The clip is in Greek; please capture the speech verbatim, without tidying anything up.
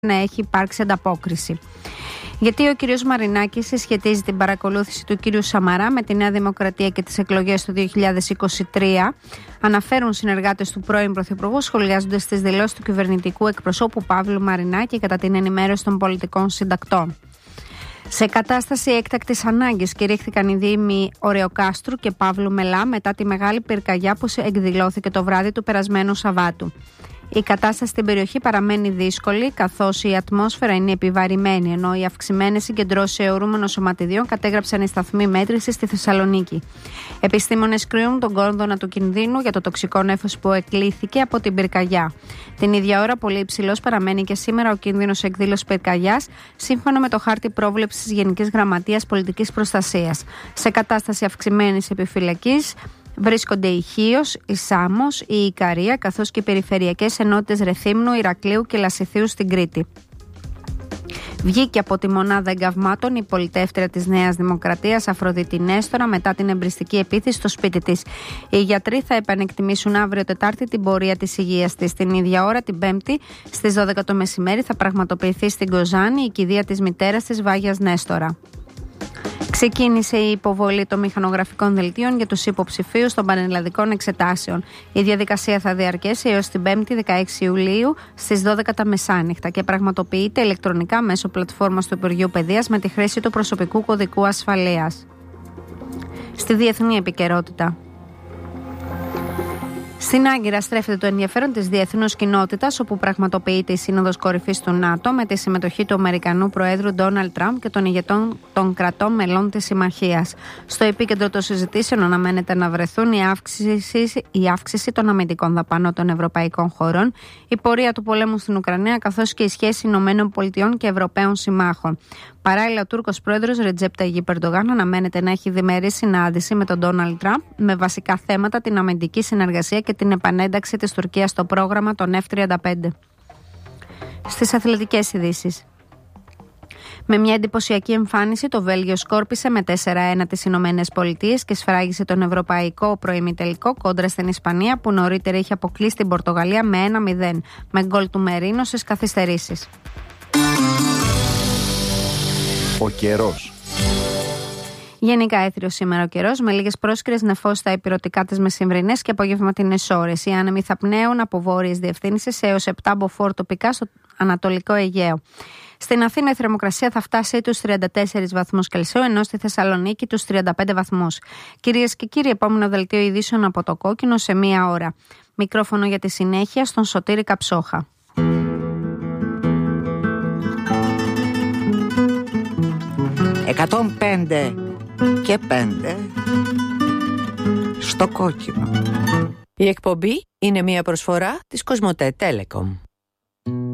να έχει υπάρξει ανταπόκριση. Γιατί ο κ. Μαρινάκης συσχετίζει την παρακολούθηση του κ. Σαμαρά με τη Νέα Δημοκρατία και τις εκλογές του δύο χιλιάδες είκοσι τρία, αναφέρουν συνεργάτες του πρώην Πρωθυπουργού, σχολιάζοντας τις δηλώσεις του κυβερνητικού εκπροσώπου Παύλου Μαρινάκη κατά την ενημέρωση των πολιτικών συντακτών. Σε κατάσταση έκτακτης ανάγκης κηρύχθηκαν οι δήμοι Ωρεοκάστρου και Παύλου Μελά μετά τη μεγάλη πυρκαγιά που εκδηλώθηκε το βράδυ του περασμένου Σαββάτου. Η κατάσταση στην περιοχή παραμένει δύσκολη, καθώς η ατμόσφαιρα είναι επιβαρημένη, ενώ οι αυξημένες συγκεντρώσεις αιωρούμενων σωματιδίων κατέγραψαν οι σταθμοί μέτρησης στη Θεσσαλονίκη. Επιστήμονες κρύουν τον κόδωνα του κινδύνου για το τοξικό νέφος που εκλήθηκε από την πυρκαγιά. Την ίδια ώρα, πολύ υψηλός παραμένει και σήμερα ο κίνδυνος εκδήλωσης πυρκαγιάς, σύμφωνα με το χάρτη πρόβλεψης της Γενικής Γραμματείας Πολιτικής Προστασίας. Σε κατάσταση αυξημένης επιφυλακής βρίσκονται η Χίος, η Σάμος, η Ικαρία, καθώς και οι περιφερειακές ενότητες Ρεθύμνου, Ηρακλείου και Λασιθίου στην Κρήτη. Βγήκε από τη μονάδα εγκαυμάτων η πολιτεύτρια της Νέας Δημοκρατίας Αφροδίτη Νέστορα μετά την εμπριστική επίθεση στο σπίτι της. Οι γιατροί θα επανεκτιμήσουν αύριο Τετάρτη την πορεία της υγείας της. Την ίδια ώρα, την Πέμπτη, στις δώδεκα το μεσημέρι, θα πραγματοποιηθεί στην Κοζάνη η κηδεία της μητέρας της Βάγιας Νέστορα. Ξεκίνησε η υποβολή των μηχανογραφικών δελτίων για τους υποψηφίους των πανελλαδικών εξετάσεων. Η διαδικασία θα διαρκέσει έως την Πέμπτη δεκαέξι Ιουλίου στις δώδεκα τα μεσάνυχτα και πραγματοποιείται ηλεκτρονικά μέσω πλατφόρμας του Υπουργείου Παιδείας με τη χρήση του προσωπικού κωδικού ασφαλείας. Στη διεθνή επικαιρότητα. Στην Άγκυρα στρέφεται το ενδιαφέρον της διεθνούς κοινότητας, όπου πραγματοποιείται η Σύνοδος Κορυφής του ΝΑΤΟ με τη συμμετοχή του Αμερικανού Προέδρου Ντόναλντ Τραμπ και των ηγετών των κρατών μελών της συμμαχίας. Στο επίκεντρο των συζητήσεων αναμένεται να βρεθούν η αύξηση, η αύξηση των αμυντικών δαπανών των ευρωπαϊκών χωρών, η πορεία του πολέμου στην Ουκρανία, καθώς και η σχέση ΗΠΑ και Ευρωπαίων συμμάχων. Παράλληλα, ο Τούρκος πρόεδρος Ρετζέπ Ταγιίπ Ερντογάν αναμένεται να έχει διμερή συνάντηση με τον Ντόναλντ Τραμπ με βασικά θέματα την αμυντική συνεργασία και την επανένταξη της Τουρκίας στο πρόγραμμα των εφ τριάντα πέντε. Στις αθλητικές ειδήσεις. Με μια εντυπωσιακή εμφάνιση, το Βέλγιο σκόρπισε με τέσσερα ένα τις Ηνωμένες Πολιτείες και σφράγισε τον ευρωπαϊκό προημιτελικό κόντρα στην Ισπανία, που νωρίτερα είχε αποκλείσει την Πορτογαλία με ένα μηδέν, με γκολ του Μερίνο στις καθυστερήσεις. Ο καιρός. Γενικά έθριο σήμερα ο καιρός, με λίγες πρόσκαιρες νεφώσεις στα ηπειρωτικά τις μεσημβρινές και απογευματινές ώρες. Οι άνεμοι θα πνέουν από βόρειες διευθύνσεις έως επτά μποφόρ τοπικά στο Ανατολικό Αιγαίο. Στην Αθήνα η θερμοκρασία θα φτάσει τους τριάντα τέσσερις βαθμούς Κελσίου, ενώ στη Θεσσαλονίκη τους τριάντα πέντε βαθμούς. Κυρίες και κύριοι, επόμενο δελτίο ειδήσεων από το Κόκκινο σε μία ώρα. Μικρόφωνο για τη συνέχεια στον Σωτήρη Καψόχα. εκατόν πέντε και πέντε στο Κόκκινο. Η εκπομπή είναι μια προσφορά της Κοσμοτέ Telecom.